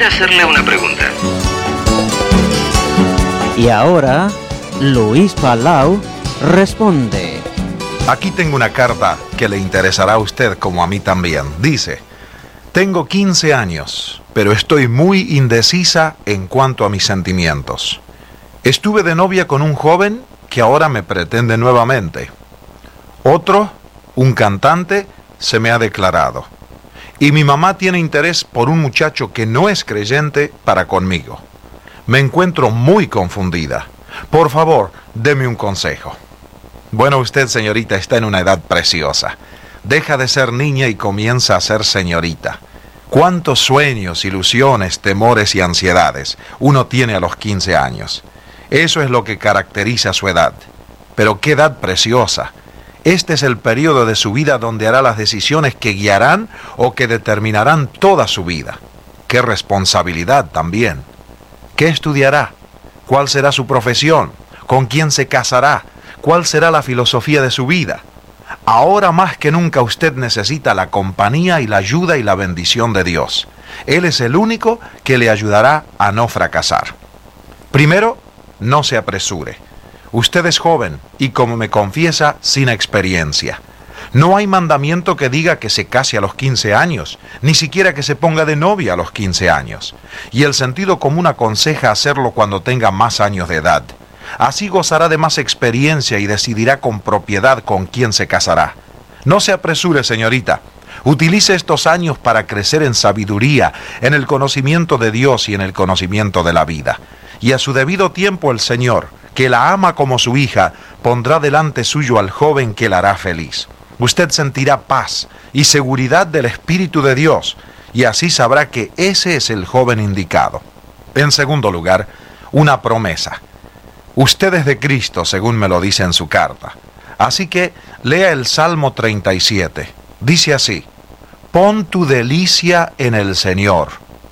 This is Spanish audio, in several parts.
quisiera hacerle una pregunta. Y ahora, Luis Palau responde. Aquí tengo una carta que le interesará a usted como a mí también. Dice: tengo 15 años, pero estoy muy indecisa en cuanto a mis sentimientos. Estuve de novia con un joven que ahora me pretende nuevamente. Otro, un cantante, se me ha declarado. Y mi mamá tiene interés por un muchacho que no es creyente para conmigo. Me encuentro muy confundida. Por favor, deme un consejo. Bueno, usted, señorita, está en una edad preciosa. Deja de ser niña y comienza a ser señorita. ¿Cuántos sueños, ilusiones, temores y ansiedades uno tiene a los 15 años? Eso es lo que caracteriza su edad. Pero qué edad preciosa. Este es el periodo de su vida donde hará las decisiones que guiarán o que determinarán toda su vida. Qué responsabilidad también. ¿Qué estudiará? ¿Cuál será su profesión? ¿Con quién se casará? ¿Cuál será la filosofía de su vida? Ahora más que nunca usted necesita la compañía y la ayuda y la bendición de Dios. Él es el único que le ayudará a no fracasar. Primero, no se apresure. Usted es joven y, como me confiesa, sin experiencia. No hay mandamiento que diga que se case a los 15 años, ni siquiera que se ponga de novia a los 15 años. Y el sentido común aconseja hacerlo cuando tenga más años de edad. Así gozará de más experiencia y decidirá con propiedad con quién se casará. No se apresure, señorita. Utilice estos años para crecer en sabiduría, en el conocimiento de Dios y en el conocimiento de la vida. Y a su debido tiempo el Señor, que la ama como su hija, pondrá delante suyo al joven que la hará feliz. Usted sentirá paz y seguridad del Espíritu de Dios, y así sabrá que ese es el joven indicado. En segundo lugar, una promesa. Usted es de Cristo, según me lo dice en su carta. Así que lea el Salmo 37. Dice así: pon tu delicia en el Señor,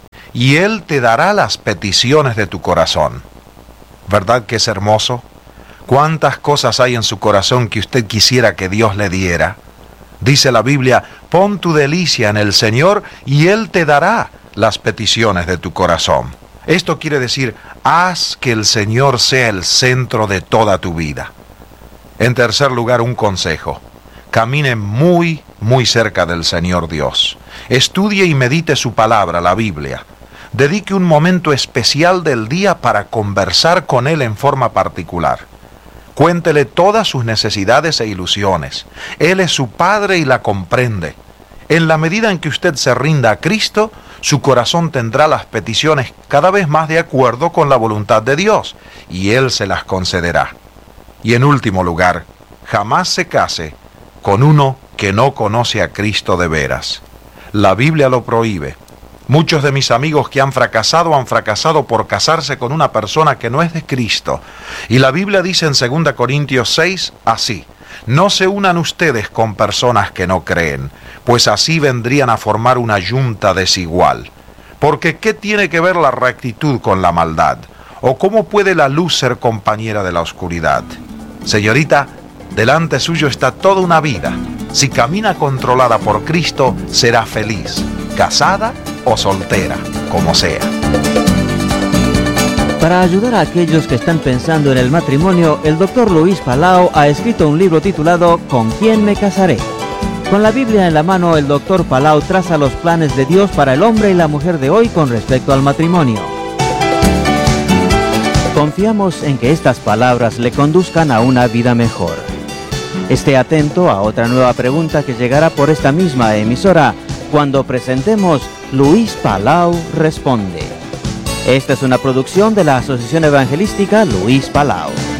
y Él te dará las peticiones de tu corazón. ¿Verdad que es hermoso? ¿Cuántas cosas hay en su corazón que usted quisiera que Dios le diera? Dice la Biblia: pon tu delicia en el Señor, y Él te dará las peticiones de tu corazón. Esto quiere decir, haz que el Señor sea el centro de toda tu vida. En tercer lugar, un consejo. Camine muy cerca del Señor Dios. Estudie y medite su palabra, la Biblia. Dedique un momento especial del día para conversar con Él en forma particular. Cuéntele todas sus necesidades e ilusiones. Él es su Padre y la comprende. En la medida en que usted se rinda a Cristo, su corazón tendrá las peticiones cada vez más de acuerdo con la voluntad de Dios, y Él se las concederá. Y en último lugar, jamás se case con uno que no conoce a Cristo de veras. La Biblia lo prohíbe. Muchos de mis amigos que han fracasado por casarse con una persona que no es de Cristo. Y la Biblia dice en 2 Corintios 6 así: no se unan ustedes con personas que no creen, pues así vendrían a formar una yunta desigual. Porque ¿qué tiene que ver la rectitud con la maldad? ¿O cómo puede la luz ser compañera de la oscuridad? Señorita, delante suyo está toda una vida. Si camina controlada por Cristo, será feliz, casada o soltera, como sea. Para ayudar a aquellos que están pensando en el matrimonio, el Dr. Luis Palau ha escrito un libro titulado ¿Con quién me casaré? Con la Biblia en la mano, el Dr. Palau traza los planes de Dios para el hombre y la mujer de hoy con respecto al matrimonio. Confiamos en que estas palabras le conduzcan a una vida mejor. Esté atento a otra nueva pregunta que llegará por esta misma emisora cuando presentemos Luis Palau Responde. Esta es una producción de la Asociación Evangelística Luis Palau.